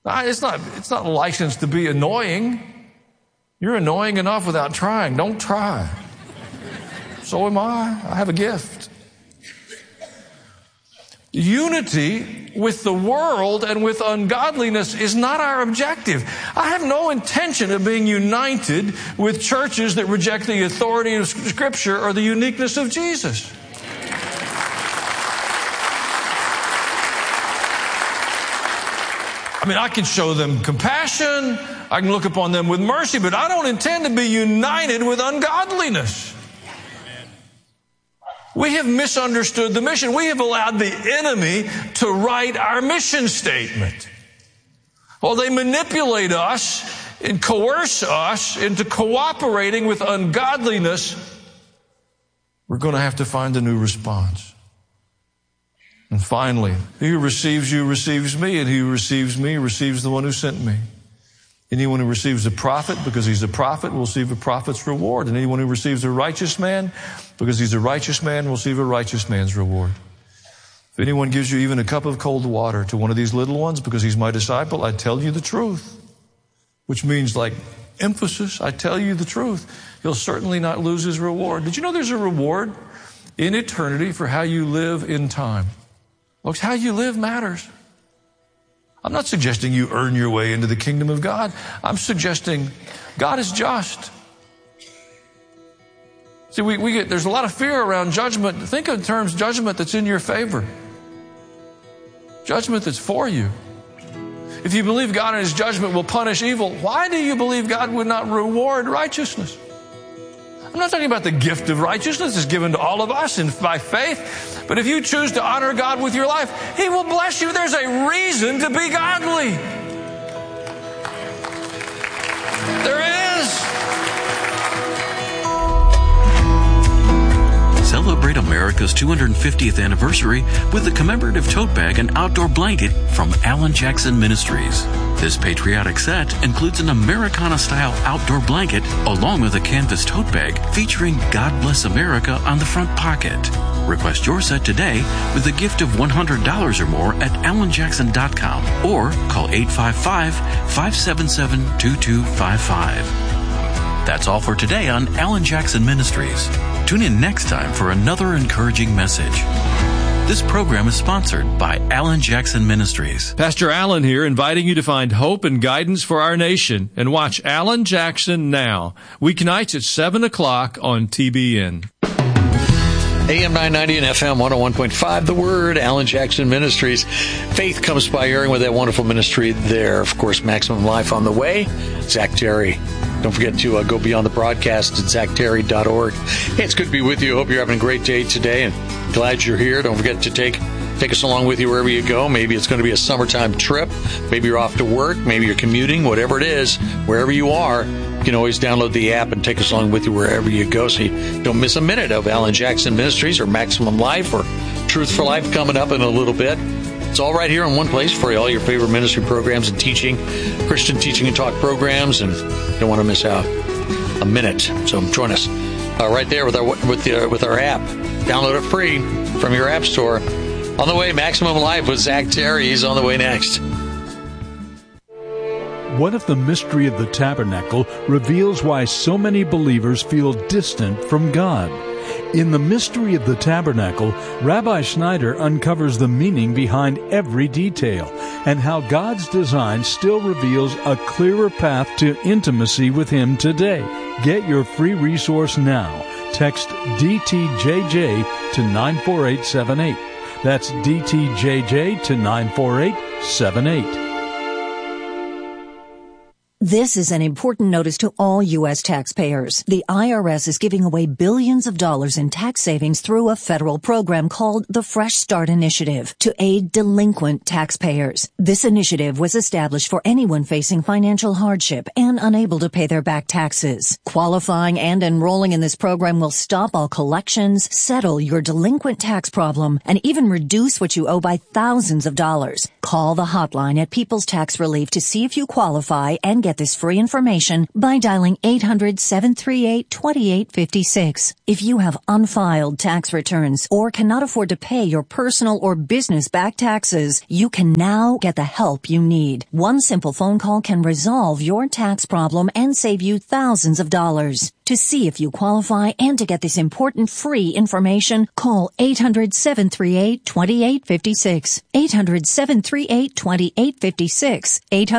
It's not licensed to be annoying. You're annoying enough without trying. Don't try. So am I. I have a gift. Unity with the world and with ungodliness is not our objective. I have no intention of being united with churches that reject the authority of Scripture or the uniqueness of Jesus. I mean, I can show them compassion, I can look upon them with mercy, but I don't intend to be united with ungodliness. We have misunderstood the mission. We have allowed the enemy to write our mission statement. Well, they manipulate us and coerce us into cooperating with ungodliness. We're going to have to find a new response. And finally, he who receives you receives me, and he who receives me receives the one who sent me. Anyone who receives a prophet because he's a prophet will receive a prophet's reward. And anyone who receives a righteous man because he's a righteous man will receive a righteous man's reward. If anyone gives you even a cup of cold water to one of these little ones because he's my disciple, I tell you the truth. Which means, like emphasis, I tell you the truth. He'll certainly not lose his reward. Did you know there's a reward in eternity for how you live in time? Folks, how you live matters. I'm not suggesting you earn your way into the kingdom of God. I'm suggesting God is just. See, there's a lot of fear around judgment. Think in terms of judgment that's in your favor. Judgment that's for you. If you believe God in His judgment will punish evil, why do you believe God would not reward righteousness? I'm not talking about the gift of righteousness that's given to all of us by faith. But if you choose to honor God with your life, He will bless you. There's a reason to be godly. There is. Celebrate America's 250th anniversary with a commemorative tote bag and outdoor blanket from Alan Jackson Ministries. This patriotic set includes an Americana-style outdoor blanket along with a canvas tote bag featuring God Bless America on the front pocket. Request your set today with a gift of $100 or more at alanjackson.com or call 855-577-2255. That's all for today on Alan Jackson Ministries. Tune in next time for another encouraging message. This program is sponsored by Alan Jackson Ministries. Pastor Alan here, inviting you to find hope and guidance for our nation and watch Alan Jackson Now, weeknights at 7 o'clock on TBN. AM 990 and FM 101.5, The Word, Alan Jackson Ministries. Faith comes by hearing with that wonderful ministry there. Of course, Maximum Life on the way. Zach Terry. Don't forget to go beyond the broadcast at zachterry.org. Hey, it's good to be with you. Hope you're having a great day today and glad you're here. Don't forget to take us along with you wherever you go. Maybe it's going to be a summertime trip. Maybe you're off to work. Maybe you're commuting. Whatever it is, wherever you are, you can always download the app and take us along with you wherever you go so you don't miss a minute of Alan Jackson Ministries or Maximum Life or Truth for Life coming up in a little bit. It's all right here in one place for you, all your favorite ministry programs and teaching, Christian teaching and talk programs, and you don't want to miss out a minute. So join us right there with our app. Download it free from your app store. On the way, Maximum Life with Zach Terry. He's on the way next. What if the mystery of the tabernacle reveals why so many believers feel distant from God? In The Mystery of the Tabernacle, Rabbi Schneider uncovers the meaning behind every detail and how God's design still reveals a clearer path to intimacy with Him today. Get your free resource now. Text DTJJ to 94878. That's DTJJ to 94878. This is an important notice to all U.S. taxpayers. The IRS is giving away billions of dollars in tax savings through a federal program called the Fresh Start Initiative to aid delinquent taxpayers. This initiative was established for anyone facing financial hardship and unable to pay their back taxes. Qualifying and enrolling in this program will stop all collections, settle your delinquent tax problem, and even reduce what you owe by thousands of dollars. Call the hotline at People's Tax Relief to see if you qualify and get get this free information by dialing 800-738-2856. If you have unfiled tax returns or cannot afford to pay your personal or business-backed taxes, you can now get the help you need. One simple phone call can resolve your tax problem and save you thousands of dollars. To see if you qualify and to get this important free information, call 800-738-2856. 800-738-2856.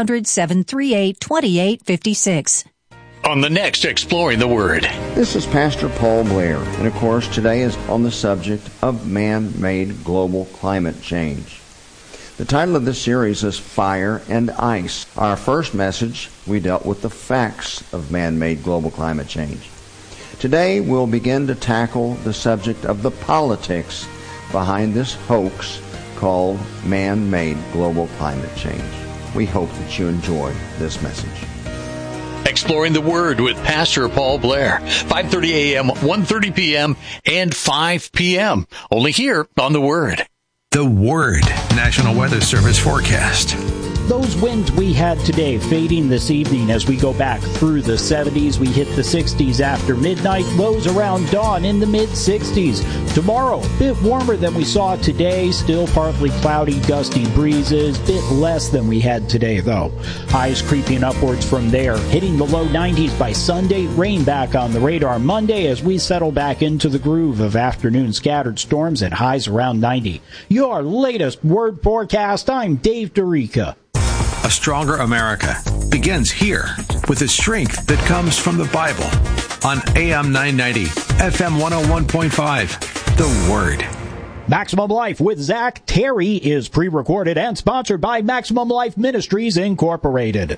800-738-2856. On the next Exploring the Word. This is Pastor Paul Blair, and of course today is on the subject of man-made global climate change. The title of this series is Fire and Ice. Our first message, we dealt with the facts of man-made global climate change. Today we'll begin to tackle the subject of the politics behind this hoax called man-made global climate change. We hope that you enjoy this message. Exploring the Word with Pastor Paul Blair, 5:30 a.m., 1:30 p.m., and 5 p.m. Only here on The Word. The Word National Weather Service forecast. Those winds we had today fading this evening as we go back through the 70s. We hit the 60s after midnight, lows around dawn in the mid-60s. Tomorrow, a bit warmer than we saw today, still partly cloudy, gusty breezes, bit less than we had today though. Highs creeping upwards from there, hitting the low 90s by Sunday, rain back on the radar Monday as we settle back into the groove of afternoon scattered storms and highs around 90. Your latest Word forecast, I'm Dave DeRica. A stronger America begins here with the strength that comes from the Bible. On AM 990, FM 101.5, The Word. Maximum Life with Zach Terry is pre-recorded and sponsored by Maximum Life Ministries, Incorporated.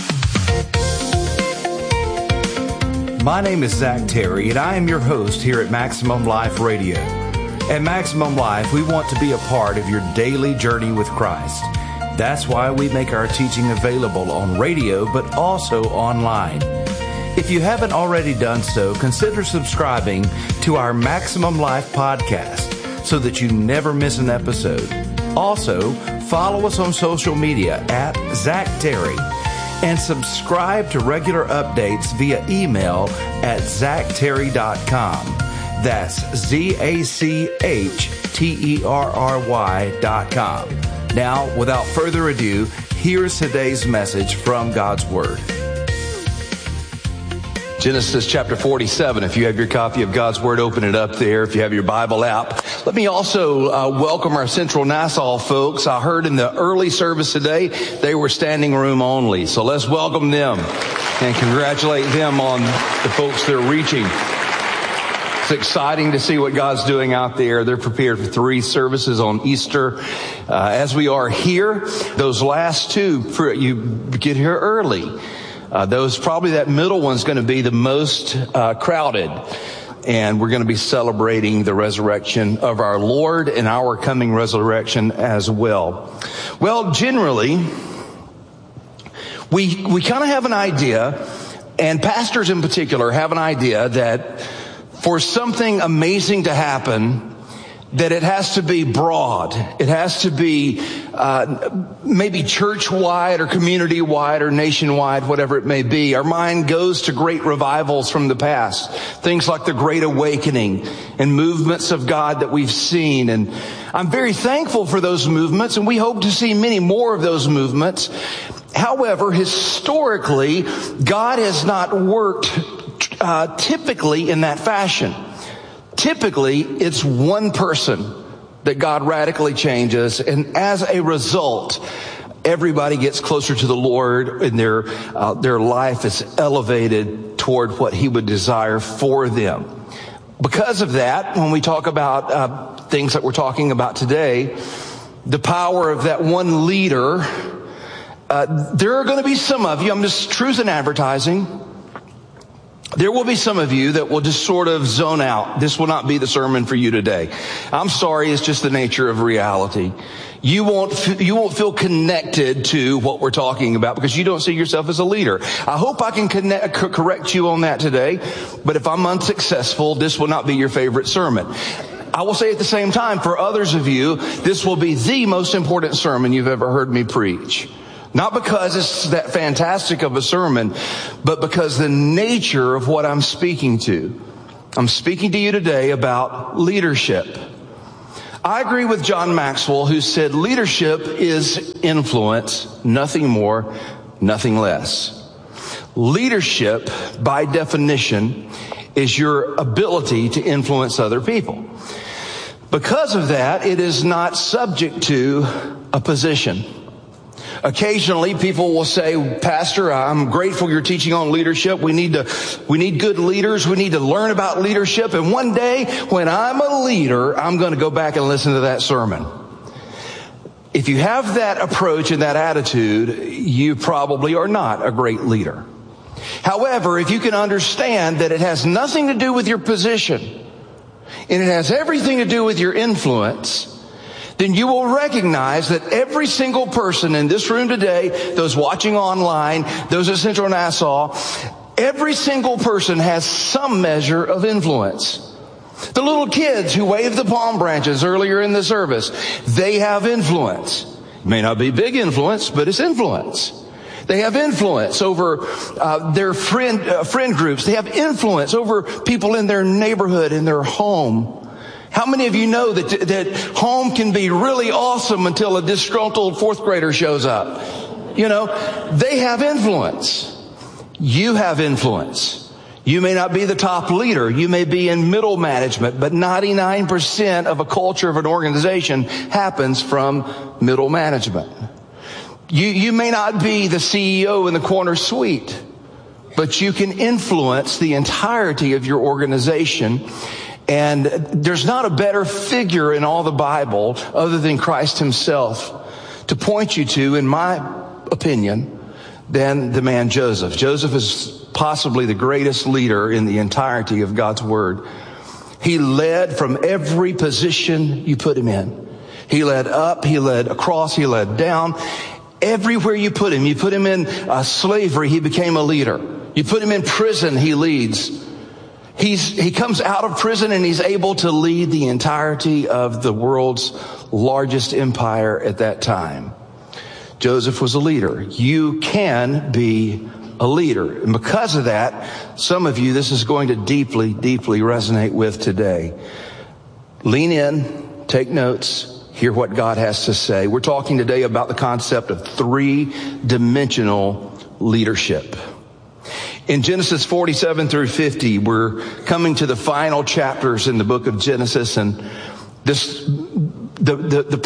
My name is Zach Terry, and I am your host here at Maximum Life Radio. At Maximum Life, we want to be a part of your daily journey with Christ. That's why we make our teaching available on radio, but also online. If you haven't already done so, consider subscribing to our Maximum Life podcast so that you never miss an episode. Also, follow us on social media at Zach Terry and subscribe to regular updates via email at zachterry.com. That's ZACHTERRY.com. Now, without further ado, here's today's message from God's Word. Genesis chapter 47. If you have your copy of God's Word, open it up there. If you have your Bible app. Let me also welcome our Central Nassau folks. I heard in the early service today, they were standing room only. So let's welcome them and congratulate them on the folks they're reaching. It's exciting to see what God's doing out there. They're prepared for 3 services on Easter. As we are here, those last 2, you get here early. Probably that middle one's going to be the most crowded. And we're going to be celebrating the resurrection of our Lord and our coming resurrection as well. Well, generally, we kind of have an idea, and pastors in particular have an idea that for something amazing to happen, that it has to be broad. It has to be maybe church-wide or community-wide or nationwide, whatever it may be. Our mind goes to great revivals from the past, things like the Great Awakening and movements of God that we've seen. And I'm very thankful for those movements, and we hope to see many more of those movements. However, historically, God has not worked typically in that fashion. Typically, it's one person that God radically changes, and as a result, everybody gets closer to the Lord, and their life is elevated toward what He would desire for them. Because of that, when we talk about things that we're talking about today, the power of that one leader, there are going to be some of you, I'm just truth in advertising, there will be some of you that will just sort of zone out. This will not be the sermon for you today. I'm sorry, it's just the nature of reality. You won't feel connected to what we're talking about because you don't see yourself as a leader. I hope I can correct you on that today, but if I'm unsuccessful, this will not be your favorite sermon. I will say at the same time, for others of you, this will be the most important sermon you've ever heard me preach. Not because it's that fantastic of a sermon, but because the nature of what I'm speaking to. I'm speaking to you today about leadership. I agree with John Maxwell, who said leadership is influence, nothing more, nothing less. Leadership, by definition, is your ability to influence other people. Because of that, it is not subject to a position. Occasionally, people will say, Pastor, I'm grateful you're teaching on leadership. We need good leaders. We need to learn about leadership. And one day, when I'm a leader, I'm going to go back and listen to that sermon. If you have that approach and that attitude, you probably are not a great leader. However, if you can understand that it has nothing to do with your position, and it has everything to do with your influence, then you will recognize that every single person in this room today, those watching online, those at Central Nassau, every single person has some measure of influence. The little kids who waved the palm branches earlier in the service, they have influence. It may not be big influence, but it's influence. They have influence over their friend groups. They have influence over people in their neighborhood, in their home. How many of you know that home can be really awesome until a disgruntled fourth grader shows up? You know, they have influence. You have influence. You may not be the top leader. You may be in middle management, but 99% of a culture of an organization happens from middle management. You may not be the CEO in the corner suite, but you can influence the entirety of your organization. And there's not a better figure in all the Bible other than Christ himself to point you to, in my opinion, than the man Joseph. Joseph is possibly the greatest leader in the entirety of God's Word. He led from every position you put him in. He led up, he led across, he led down. Everywhere you put him in slavery, he became a leader. You put him in prison, he leads. He comes out of prison and he's able to lead the entirety of the world's largest empire at that time. Joseph was a leader. You can be a leader. And because of that, some of you, this is going to deeply, deeply resonate with today. Lean in, take notes, hear what God has to say. We're talking today about the concept of three-dimensional leadership. In Genesis 47 through 50, we're coming to the final chapters in the book of Genesis, and the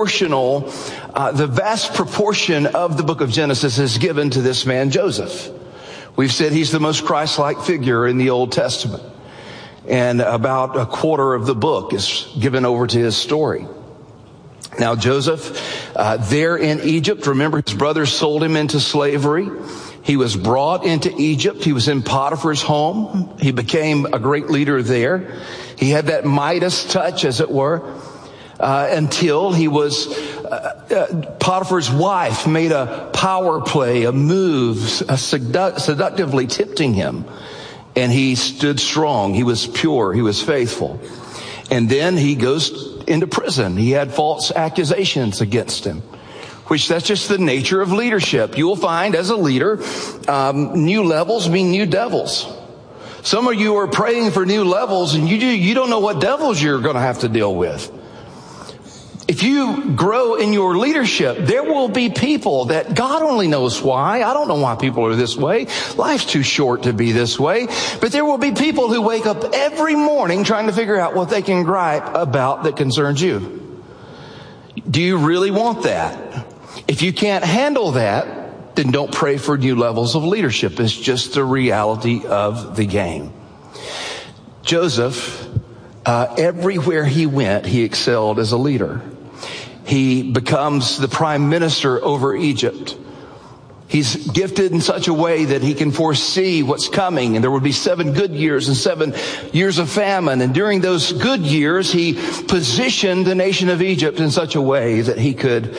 vast proportion of the book of Genesis is given to this man Joseph. We've said he's the most Christ-like figure in the Old Testament, and about a quarter of the book is given over to his story. Now Joseph, there in Egypt, remember his brothers sold him into slavery. He was brought into Egypt. He was in Potiphar's home. He became a great leader there. He had that Midas touch, as it were, until he was, Potiphar's wife made a power play, a move, seductively tempting him. And he stood strong. He was pure. He was faithful. And then he goes into prison. He had false accusations against him. Which that's just the nature of leadership. You will find as a leader, new levels mean new devils. Some of you are praying for new levels and you don't know what devils you're going to have to deal with. If you grow in your leadership, there will be people that God only knows why. I don't know why people are this way. Life's too short to be this way. But there will be people who wake up every morning trying to figure out what they can gripe about that concerns you. Do you really want that? If you can't handle that, then don't pray for new levels of leadership. It's just the reality of the game. Joseph, everywhere he went, he excelled as a leader. He becomes the prime minister over Egypt. He's gifted in such a way that he can foresee what's coming. And there will be 7 good years and 7 years of famine. And during those good years, he positioned the nation of Egypt in such a way that he could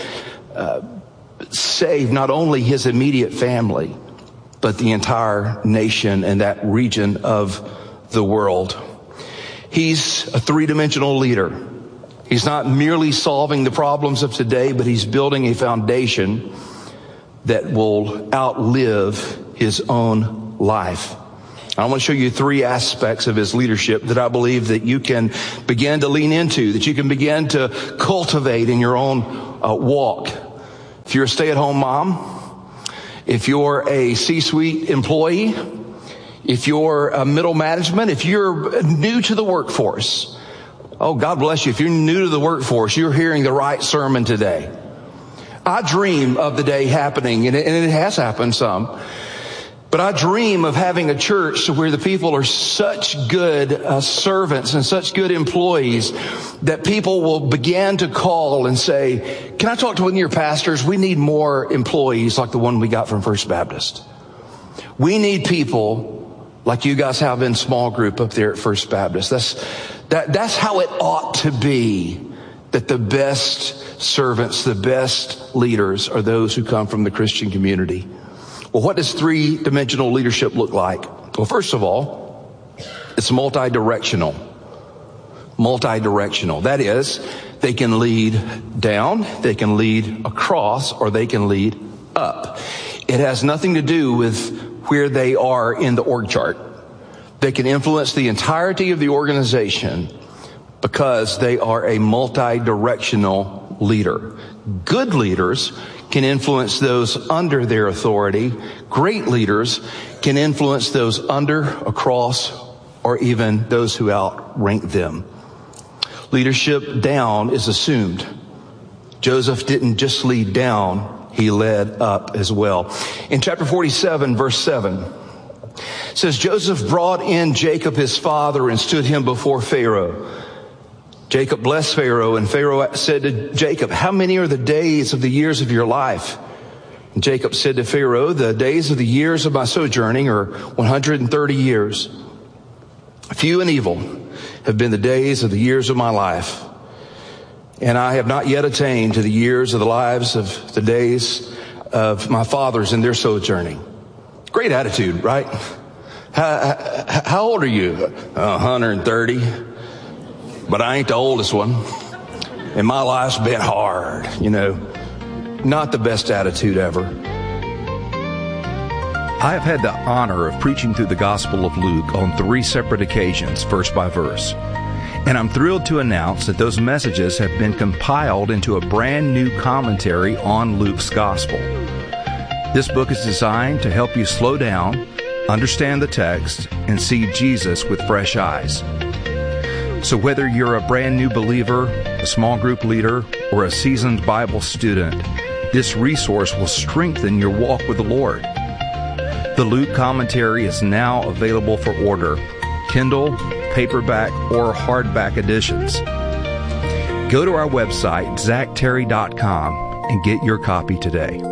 save not only his immediate family, but the entire nation and that region of the world. He's a three-dimensional leader. He's not merely solving the problems of today, but he's building a foundation that will outlive his own life. I want to show you 3 aspects of his leadership that I believe that you can begin to lean into, that you can begin to cultivate in your own walk. If you're a stay-at-home mom, if you're a C-suite employee, if you're a middle management, if you're new to the workforce, oh, God bless you. If you're new to the workforce, you're hearing the right sermon today. I dream of the day happening, and it has happened some, but I dream of having a church where the people are such good servants and such good employees that people will begin to call and say, can I talk to one of your pastors? We need more employees like the one we got from First Baptist. We need people like you guys have in small group up there at First Baptist. That's how it ought to be, that the best servants, the best leaders are those who come from the Christian community. Well, what does 3-dimensional leadership look like? Well, first of all, it's multi-directional. Multi-directional. That is, they can lead down, they can lead across, or they can lead up. It has nothing to do with where they are in the org chart. They can influence the entirety of the organization because they are a multi-directional leader. Good leaders can influence those under their authority. Great leaders can influence those under, across, or even those who outrank them. Leadership down is assumed. Joseph didn't just lead down, he led up as well. In chapter 47, verse 7, it says, Joseph brought in Jacob his father and stood him before Pharaoh. Jacob blessed Pharaoh, and Pharaoh said to Jacob, how many are the days of the years of your life? And Jacob said to Pharaoh, the days of the years of my sojourning are 130 years. Few and evil have been the days of the years of my life, and I have not yet attained to the years of the lives of the days of my fathers in their sojourning. Great attitude, right? How old are you? 130. But I ain't the oldest one. And my life's been hard, Not the best attitude ever. I have had the honor of preaching through the Gospel of Luke on 3 separate occasions, verse by verse. And I'm thrilled to announce that those messages have been compiled into a brand new commentary on Luke's Gospel. This book is designed to help you slow down, understand the text, and see Jesus with fresh eyes. So whether you're a brand new believer, a small group leader, or a seasoned Bible student, this resource will strengthen your walk with the Lord. The Luke commentary is now available for order, Kindle, paperback, or hardback editions. Go to our website, zachterry.com, and get your copy today.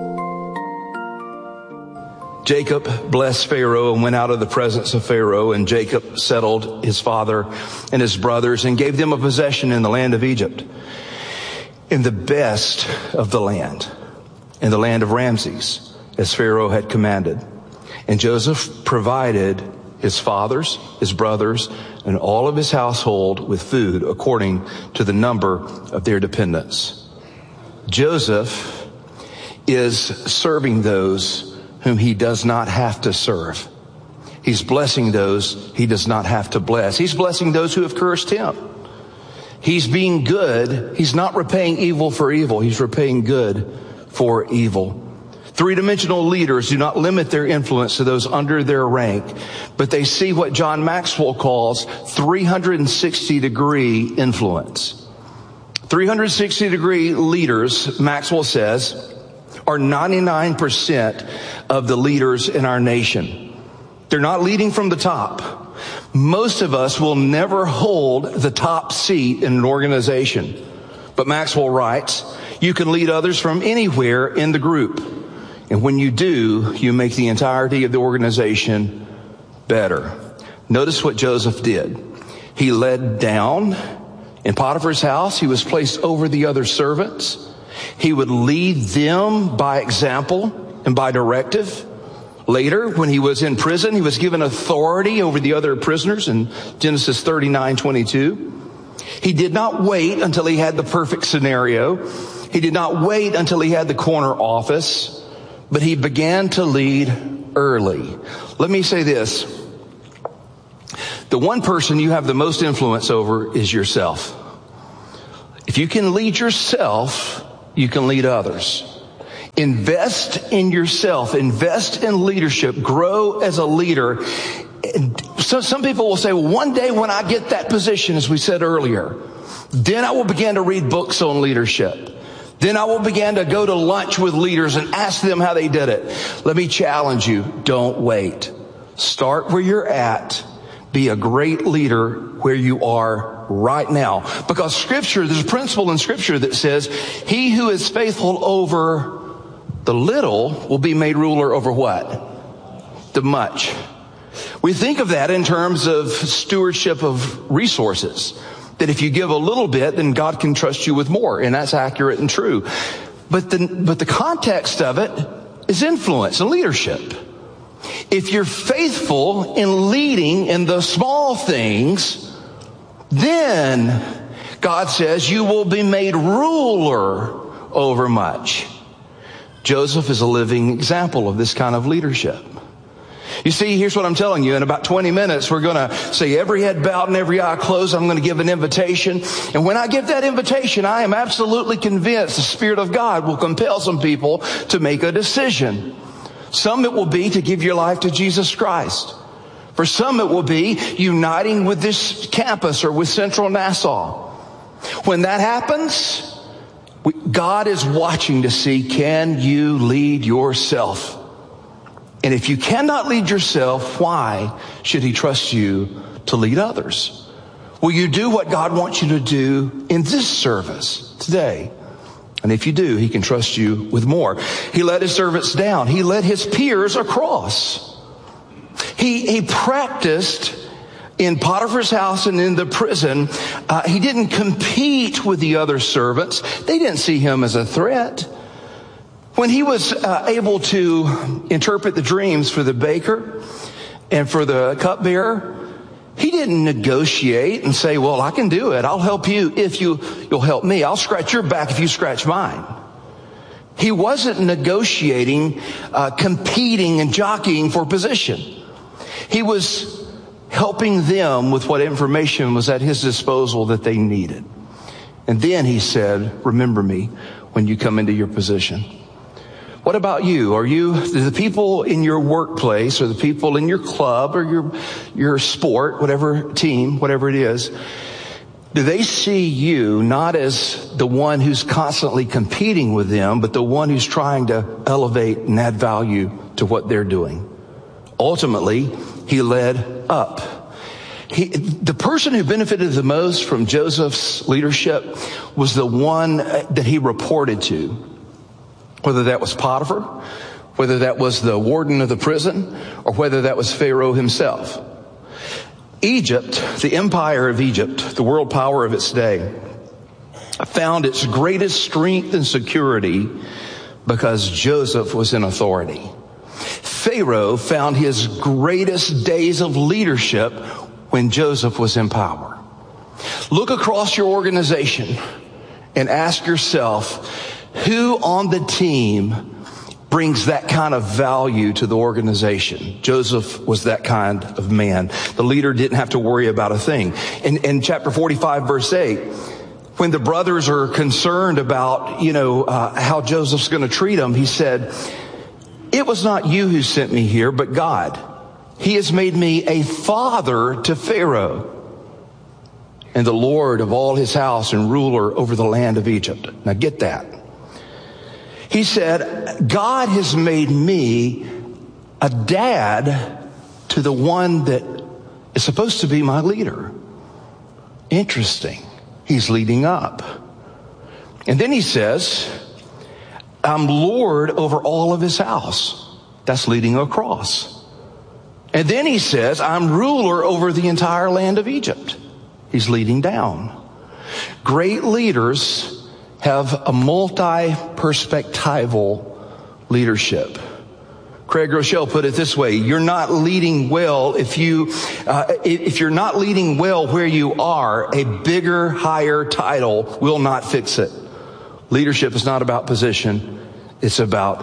Jacob blessed Pharaoh and went out of the presence of Pharaoh, and Jacob settled his father and his brothers and gave them a possession in the land of Egypt, in the best of the land, in the land of Ramses, as Pharaoh had commanded. And Joseph provided his fathers, his brothers, and all of his household with food according to the number of their dependents. Joseph is serving those whom he does not have to serve. He's blessing those he does not have to bless. He's blessing those who have cursed him. He's being good. He's not repaying evil for evil. He's repaying good for evil. 3-dimensional leaders do not limit their influence to those under their rank, but they see what John Maxwell calls 360-degree influence. 360-degree leaders, Maxwell says, are 99% of the leaders in our nation. They're not leading from the top. Most of us will never hold the top seat in an organization. But Maxwell writes, you can lead others from anywhere in the group. And when you do, you make the entirety of the organization better. Notice what Joseph did. He led down. In Potiphar's house, he was placed over the other servants. He would lead them by example and by directive. Later, when he was in prison, he was given authority over the other prisoners in Genesis 39:22. He did not wait until he had the perfect scenario. He did not wait until he had the corner office. but he began to lead early. Let me say this. The one person you have the most influence over is yourself. If you can lead yourself, you can lead others. Invest in yourself. Invest in leadership. Grow as a leader. And so some people will say, well, one day when I get that position, as we said earlier, then I will begin to read books on leadership. Then I will begin to go to lunch with leaders and ask them how they did it. Let me challenge you. Don't wait. Start where you're at. Be a great leader where you are right now. Because Scripture, there's a principle in Scripture that says, he who is faithful over the little will be made ruler over what? The much. We think of that in terms of stewardship of resources. That if you give a little bit, then God can trust you with more. And that's accurate and true. But the context of it is influence and leadership. If you're faithful in leading in the small things, then God says you will be made ruler over much. Joseph is a living example of this kind of leadership. You see, here's what I'm telling you. In about 20 minutes, we're going to say every head bowed and every eye closed. I'm going to give an invitation. And when I give that invitation, I am absolutely convinced the Spirit of God will compel some people to make a decision. Some it will be to give your life to Jesus Christ. For some it will be uniting with this campus or with Central Nassau. When that happens, God is watching to see, can you lead yourself? And if you cannot lead yourself, why should he trust you to lead others? Will you do what God wants you to do in this service today? And if you do, he can trust you with more. He led his servants down. He led his peers across. He practiced in Potiphar's house and in the prison. He didn't compete with the other servants. They didn't see him as a threat. When he was able to interpret the dreams for the baker and for the cupbearer, he didn't negotiate and say, well, I can do it. I'll help you if you'll help me. I'll scratch your back if you scratch mine. He wasn't negotiating, competing and jockeying for position. He was helping them with what information was at his disposal that they needed. And then he said, remember me when you come into your position. What about you? Are you the people in your workplace or the people in your club or your sport, whatever team, whatever it is, do they see you not as the one who's constantly competing with them, but the one who's trying to elevate and add value to what they're doing? Ultimately, he led up. The person who benefited the most from Joseph's leadership was the one that he reported to. Whether that was Potiphar, whether that was the warden of the prison, or whether that was Pharaoh himself. Egypt, the empire of Egypt, the world power of its day, found its greatest strength and security because Joseph was in authority. Pharaoh found his greatest days of leadership when Joseph was in power. Look across your organization and ask yourself, who on the team brings that kind of value to the organization? Joseph was that kind of man. The leader didn't have to worry about a thing. In chapter 45, verse 8, when the brothers are concerned about, how Joseph's going to treat them, he said, it was not you who sent me here, but God. He has made me a father to Pharaoh and the Lord of all his house and ruler over the land of Egypt. Now get that. He said, God has made me a dad to the one that is supposed to be my leader. Interesting. He's leading up. And then he says, I'm Lord over all of his house. That's leading across. And then he says, I'm ruler over the entire land of Egypt. He's leading down. Great leaders have a multi-perspectival leadership. Craig Rochelle put it this way: you're not leading well if you're not leading well where you are, a bigger, higher title will not fix it. Leadership is not about position, it's about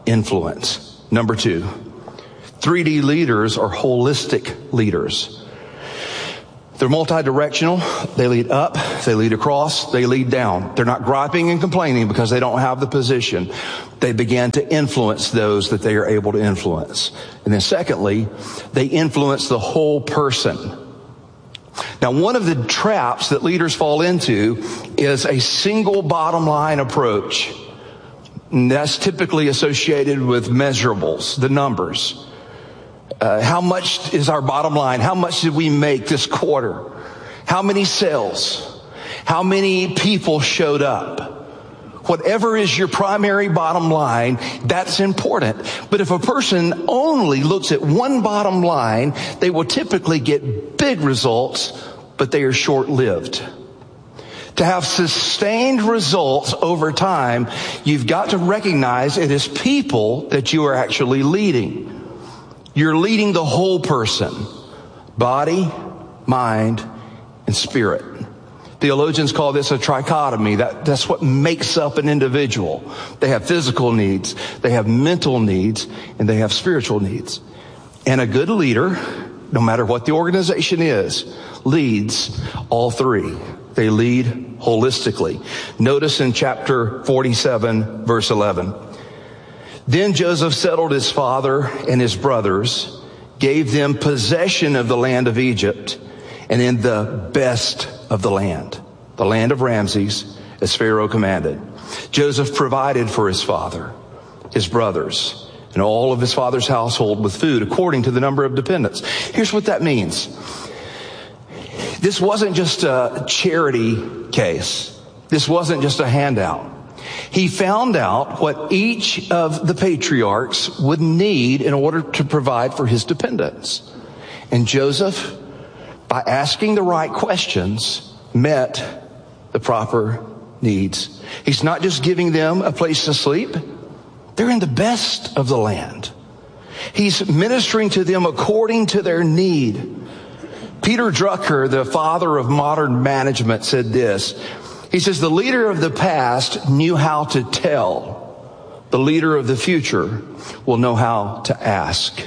influence. Number 2, 3D leaders are holistic leaders. They're multi-directional. They lead up, they lead across, they lead down. They're not griping and complaining because they don't have the position. They begin to influence those that they are able to influence. And then secondly, they influence the whole person. Now, one of the traps that leaders fall into is a single bottom line approach. And that's typically associated with measurables, the numbers. How much is our bottom line? How much did we make this quarter? How many sales? How many people showed up? Whatever is your primary bottom line, that's important. But if a person only looks at one bottom line, they will typically get big results, but they are short-lived. To have sustained results over time, you've got to recognize it is people that you are actually leading. You're leading the whole person, body, mind, and spirit. Theologians call this a trichotomy. That's what makes up an individual. They have physical needs, they have mental needs, and they have spiritual needs. And a good leader, no matter what the organization is, leads all three. They lead holistically. Notice in chapter 47, verse 11. Then Joseph settled his father and his brothers, gave them possession of the land of Egypt, and in the best of the land of Ramses, as Pharaoh commanded. Joseph provided for his father, his brothers, and all of his father's household with food according to the number of dependents. Here's what that means. This wasn't just a charity case. This wasn't just a handout. He found out what each of the patriarchs would need in order to provide for his dependents. And Joseph, by asking the right questions, met the proper needs. He's not just giving them a place to sleep. They're in the best of the land. He's ministering to them according to their need. Peter Drucker, the father of modern management, said this. He says, the leader of the past knew how to tell. The leader of the future will know how to ask.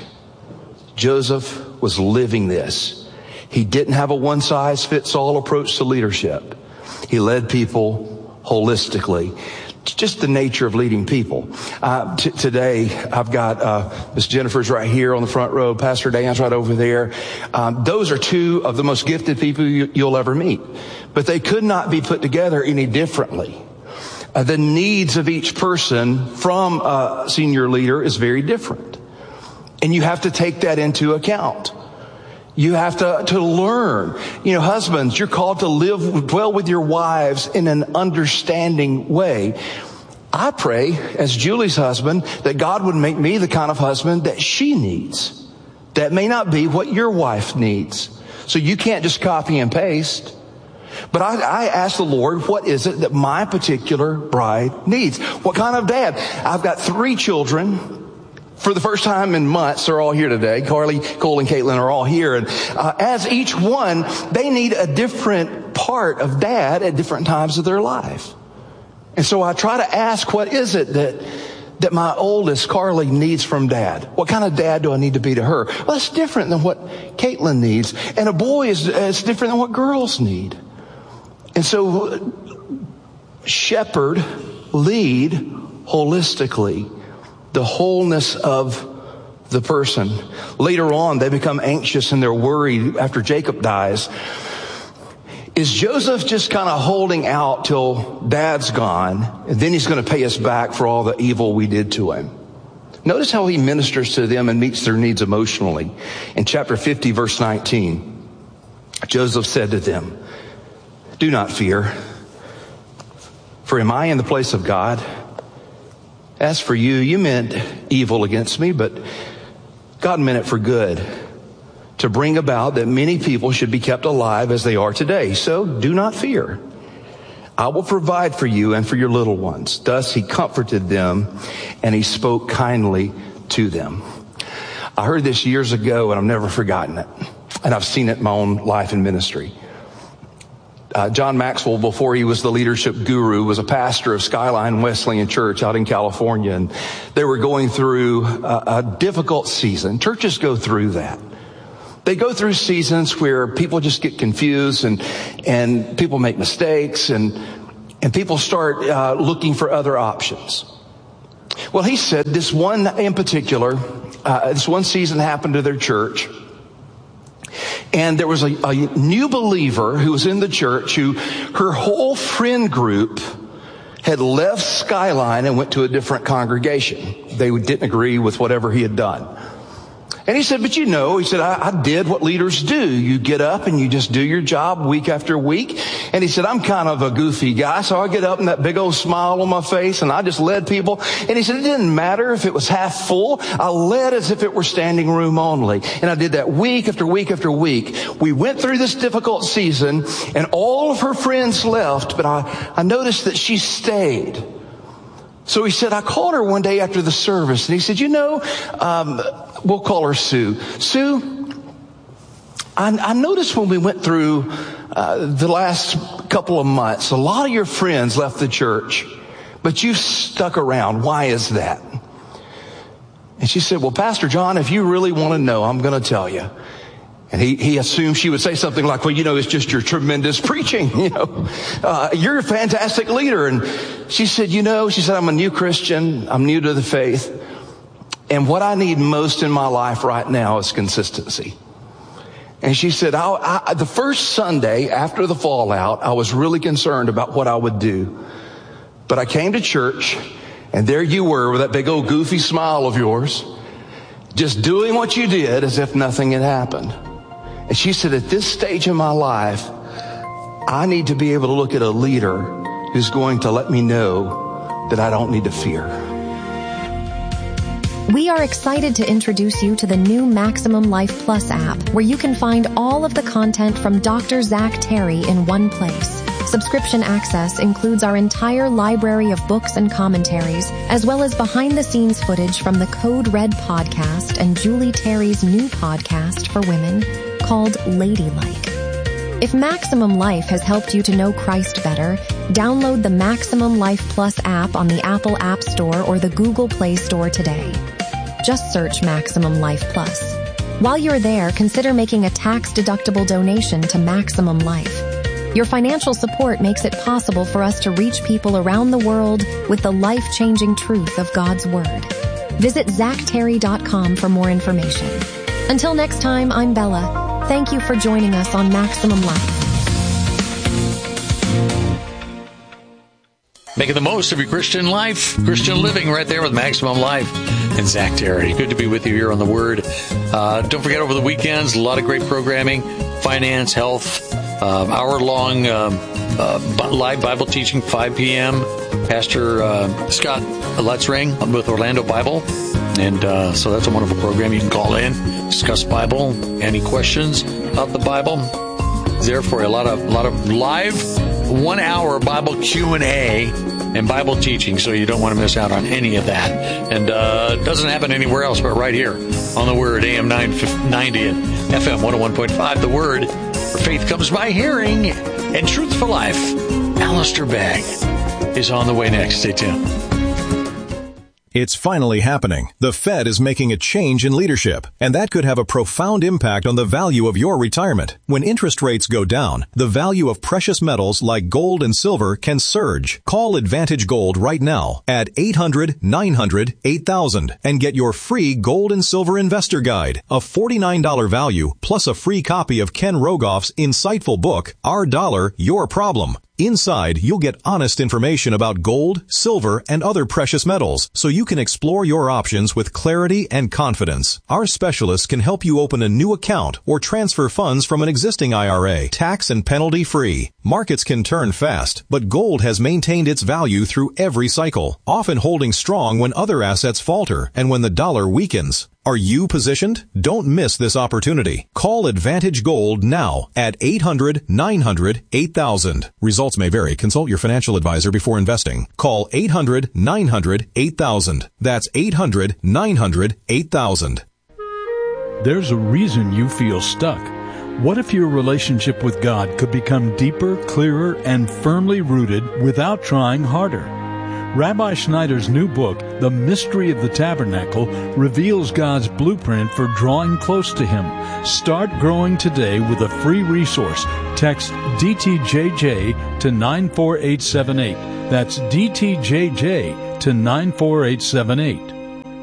Joseph was living this. He didn't have a one-size-fits-all approach to leadership. He led people holistically. It's just the nature of leading people. Today, I've got Miss Jennifer's right here on the front row, Pastor Dan's right over there. Those are two of the most gifted people you'll ever meet. But they could not be put together any differently. The needs of each person from a senior leader is very different. And you have to take that into account. You have to learn. Husbands, you're called to live well with your wives in an understanding way. I pray, as Julie's husband, that God would make me the kind of husband that she needs. That may not be what your wife needs. So you can't just copy and paste. But I ask the Lord, what is it that my particular bride needs? What kind of dad? I've got 3 children. For the first time in months, they're all here today. Carly, Cole, and Caitlin are all here. And as each one, they need a different part of dad at different times of their life. And so I try to ask, what is it that my oldest, Carly, needs from dad? What kind of dad do I need to be to her? Well, it's different than what Caitlin needs. And a boy is different than what girls need. And so shepherd, lead holistically. The wholeness of the person. Later on, they become anxious and they're worried after Jacob dies. Is Joseph just kind of holding out till dad's gone, and then he's going to pay us back for all the evil we did to him? Notice how he ministers to them and meets their needs emotionally. In chapter 50, verse 19, Joseph said to them, do not fear, for am I in the place of God? As for you, you meant evil against me, but God meant it for good, to bring about that many people should be kept alive as they are today. So do not fear. I will provide for you and for your little ones. Thus he comforted them and he spoke kindly to them. I heard this years ago and I've never forgotten it. And I've seen it in my own life and ministry. John Maxwell, before he was the leadership guru, was a pastor of Skyline Wesleyan Church out in California, and they were going through a difficult season. Churches go through that. They go through seasons where people just get confused and people make mistakes and people start looking for other options. Well, he said this one in particular, this one season happened to their church. And there was a new believer who was in the church who her whole friend group had left Skyline and went to a different congregation. They didn't agree with whatever he had done. And he said, but he said, I did what leaders do. You get up and you just do your job week after week. And he said, I'm kind of a goofy guy, so I get up and that big old smile on my face and I just led people. And he said, it didn't matter if it was half full. I led as if it were standing room only. And I did that week after week after week. We went through this difficult season and all of her friends left, but I noticed that she stayed. So he said, I called her one day after the service and he said, we'll call her Sue. Sue, I noticed when we went through the last couple of months, a lot of your friends left the church, but you stuck around. Why is that? And she said, well, Pastor John, if you really want to know, I'm going to tell you. And he assumed she would say something like, well, it's just your tremendous preaching, you're a fantastic leader. And she said, I'm a new Christian. I'm new to the faith. And what I need most in my life right now is consistency. And she said, the first Sunday after the fallout, I was really concerned about what I would do. But I came to church and there you were with that big old goofy smile of yours, just doing what you did as if nothing had happened. And she said, at this stage in my life, I need to be able to look at a leader who's going to let me know that I don't need to fear. We are excited to introduce you to the new Maximum Life Plus app, where you can find all of the content from Dr. Zach Terry in one place. Subscription access includes our entire library of books and commentaries, as well as behind-the-scenes footage from the Code Red podcast and Julie Terry's new podcast for women called Ladylike. If Maximum Life has helped you to know Christ better, download the Maximum Life Plus app on the Apple App Store or the Google Play Store today. Just search Maximum Life Plus. While you're there, consider making a tax-deductible donation to Maximum Life. Your financial support makes it possible for us to reach people around the world with the life-changing truth of God's Word. Visit ZachTerry.com for more information. Until next time, I'm Bella. Thank you for joining us on Maximum Life. Making the most of your Christian life, Christian living right there with Maximum Life and Zach Terry. Good to be with you here on The Word. Don't forget, over the weekends, a lot of great programming, finance, health, hour-long live Bible teaching, 5 p.m. Pastor Scott Lutzring with Orlando Bible. And so that's a wonderful program. You can call in, discuss Bible, any questions about the Bible. There for a lot of live 1 hour Bible Q&A and Bible teaching, so you don't want to miss out on any of that. And it doesn't happen anywhere else but right here on The Word, AM 990 and FM 101.5. The Word, where faith comes by hearing, and truth for life. Alistair Begg is on the way next. Stay tuned. It's finally happening. The Fed is making a change in leadership, and that could have a profound impact on the value of your retirement. When interest rates go down, the value of precious metals like gold and silver can surge. Call Advantage Gold right now at 800-900-8000 and get your free Gold and Silver Investor Guide, a $49 value, plus a free copy of Ken Rogoff's insightful book, Our Dollar, Your Problem. Inside, you'll get honest information about gold, silver, and other precious metals, so you can explore your options with clarity and confidence. Our specialists can help you open a new account or transfer funds from an existing IRA, tax and penalty free. Markets can turn fast, but gold has maintained its value through every cycle, often holding strong when other assets falter and when the dollar weakens. Are you positioned? Don't miss this opportunity. Call Advantage Gold now at 800-900-8000. Results may vary. Consult your financial advisor before investing. Call 800-900-8000. That's 800-900-8000. There's a reason you feel stuck. What if your relationship with God could become deeper, clearer, and firmly rooted without trying harder? Rabbi Schneider's new book, The Mystery of the Tabernacle, reveals God's blueprint for drawing close to Him. Start growing today with a free resource. Text DTJJ to 94878. That's DTJJ to 94878.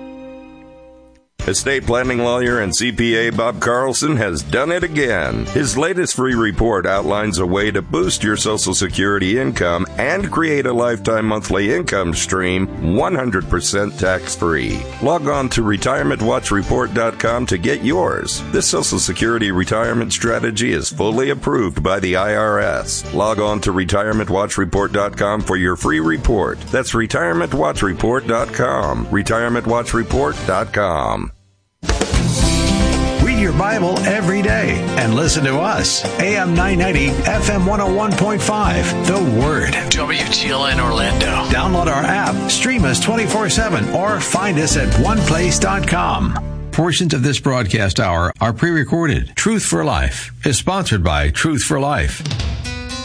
Estate planning lawyer and CPA Bob Carlson has done it again. His latest free report outlines a way to boost your Social Security income and create a lifetime monthly income stream 100% tax-free. Log on to retirementwatchreport.com to get yours. This Social Security retirement strategy is fully approved by the IRS. Log on to retirementwatchreport.com for your free report. That's retirementwatchreport.com. retirementwatchreport.com. Read your Bible every day and listen to us. AM 990, FM 101.5. The Word. WTLN Orlando. Download our app, stream us 24/7, or find us at oneplace.com. Portions of this broadcast hour are pre-recorded. Truth for Life is sponsored by Truth for Life.